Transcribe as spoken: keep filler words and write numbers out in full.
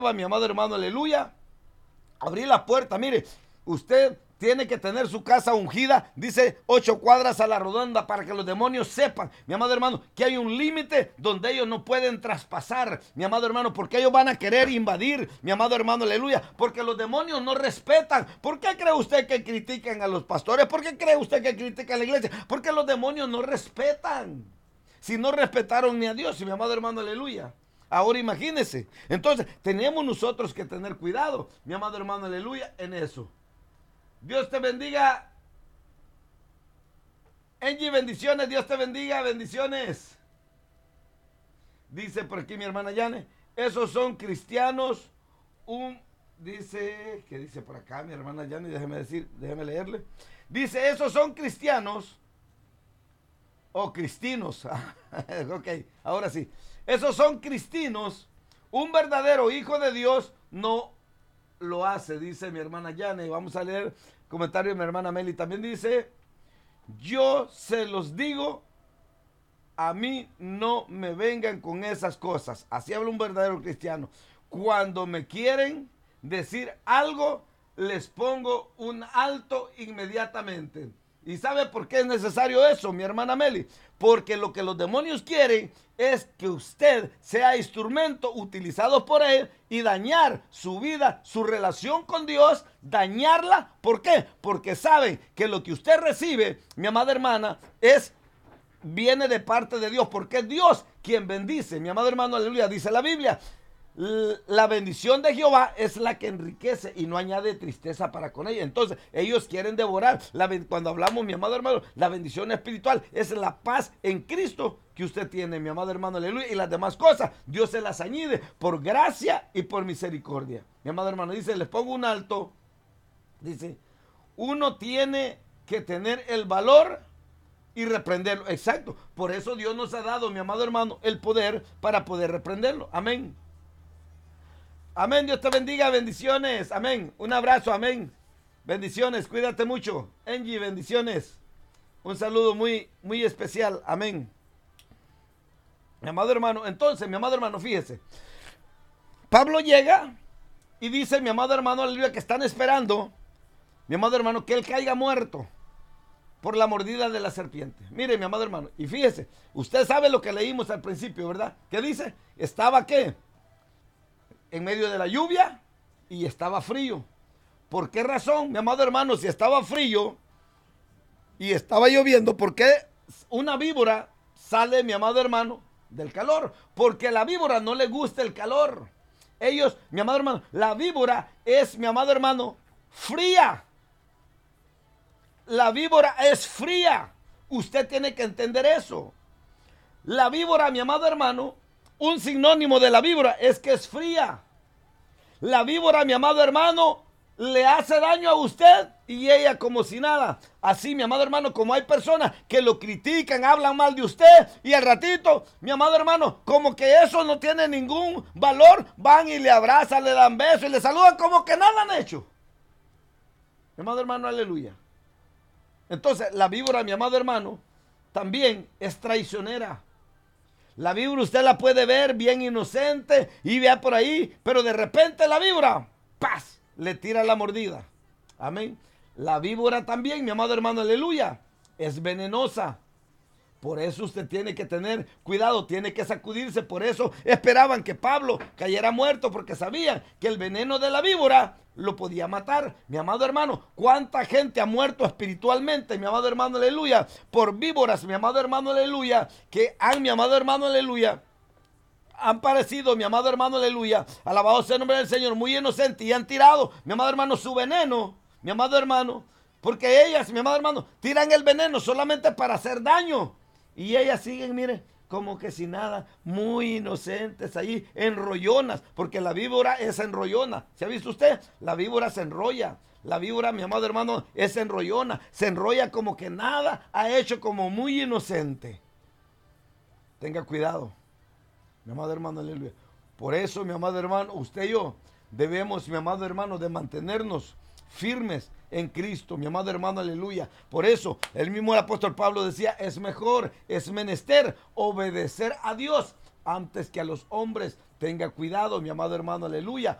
mi amado hermano, aleluya, abrir la puerta. Mire, usted tiene que tener su casa ungida, dice ocho cuadras a la redonda, para que los demonios sepan, mi amado hermano, que hay un límite donde ellos no pueden traspasar, mi amado hermano, porque ellos van a querer invadir, mi amado hermano, aleluya, porque los demonios no respetan. ¿Por qué cree usted que critican a los pastores? ¿Por qué cree usted que critican a la iglesia? Porque los demonios no respetan. Si no respetaron ni a Dios, mi amado hermano, aleluya. Ahora imagínense. Entonces, tenemos nosotros que tener cuidado, mi amado hermano, aleluya, en eso. Dios te bendiga. Angie, bendiciones. Dios te bendiga, bendiciones. Dice por aquí mi hermana Yane, esos son cristianos. Un, dice, ¿qué dice por acá mi hermana Yane? Déjeme decir, déjeme leerle. Dice, esos son cristianos o cristinos. Ok, ahora sí. Esos son cristinos. Un verdadero hijo de Dios no lo hace, dice mi hermana Yane. Vamos a leer el comentario de mi hermana Meli. También dice, yo se los digo, a mí no me vengan con esas cosas. Así habla un verdadero cristiano. Cuando me quieren decir algo, les pongo un alto inmediatamente. ¿Y sabe por qué es necesario eso, mi hermana Meli? Porque lo que los demonios quieren es que usted sea instrumento utilizado por él y dañar su vida, su relación con Dios, dañarla. ¿Por qué? Porque saben que lo que usted recibe, mi amada hermana, es viene de parte de Dios, porque es Dios quien bendice. Mi amado hermano, aleluya, dice la Biblia, la bendición de Jehová es la que enriquece y no añade tristeza para con ella. Entonces ellos quieren devorar la, cuando hablamos, mi amado hermano, la bendición espiritual es la paz en Cristo que usted tiene, mi amado hermano, aleluya, y las demás cosas Dios se las añade por gracia y por misericordia. Mi amado hermano, dice, les pongo un alto, dice, uno tiene que tener el valor y reprenderlo. Exacto, por eso Dios nos ha dado, mi amado hermano, el poder para poder reprenderlo. Amén. Amén, Dios te bendiga, bendiciones, amén, un abrazo, amén, bendiciones, cuídate mucho, Angie, bendiciones, un saludo muy, muy especial, amén. Mi amado hermano, entonces, mi amado hermano, fíjese, Pablo llega y dice, mi amado hermano, aleluya, que están esperando, mi amado hermano, que él caiga muerto por la mordida de la serpiente. Mire, mi amado hermano, y fíjese, usted sabe lo que leímos al principio, ¿verdad? ¿Qué dice? Estaba, ¿qué? En medio de la lluvia y estaba frío. ¿Por qué razón, mi amado hermano, si estaba frío y estaba lloviendo, por qué una víbora sale, mi amado hermano, del calor? Porque a la víbora no le gusta el calor. Ellos, mi amado hermano, la víbora es, mi amado hermano, fría. La víbora es fría. Usted tiene que entender eso. La víbora, mi amado hermano, un sinónimo de la víbora es que es fría. La víbora, mi amado hermano, le hace daño a usted y ella como si nada. Así, mi amado hermano, como hay personas que lo critican, hablan mal de usted y al ratito, mi amado hermano, como que eso no tiene ningún valor, van y le abrazan, le dan besos y le saludan como que nada han hecho. Mi amado hermano, aleluya. Entonces, la víbora, mi amado hermano, también es traicionera. La víbora usted la puede ver bien inocente y vea por ahí, pero de repente la víbora, ¡paz!, le tira la mordida. Amén. La víbora también, mi amado hermano, aleluya, es venenosa. Por eso usted tiene que tener cuidado, tiene que sacudirse. Por eso esperaban que Pablo cayera muerto, porque sabían que el veneno de la víbora lo podía matar. Mi amado hermano, ¿cuánta gente ha muerto espiritualmente, mi amado hermano, aleluya, por víboras, mi amado hermano, aleluya, que han, mi amado hermano, aleluya, han parecido, mi amado hermano, aleluya, alabado sea el nombre del Señor, muy inocente, y han tirado, mi amado hermano, su veneno, mi amado hermano, porque ellas, mi amado hermano, tiran el veneno solamente para hacer daño. Y ellas siguen, mire, como que sin nada, muy inocentes ahí, enrollonas, porque la víbora es enrollona. ¿Se ha visto usted? La víbora se enrolla. La víbora, mi amado hermano, es enrollona. Se enrolla como que nada ha hecho, como muy inocente. Tenga cuidado, mi amado hermano, aleluya. Por eso, mi amado hermano, usted y yo debemos, mi amado hermano, de mantenernos firmes en Cristo, mi amado hermano, aleluya. Por eso, el mismo apóstol Pablo decía, es mejor, es menester obedecer a Dios antes que a los hombres. Tenga cuidado, mi amado hermano, aleluya,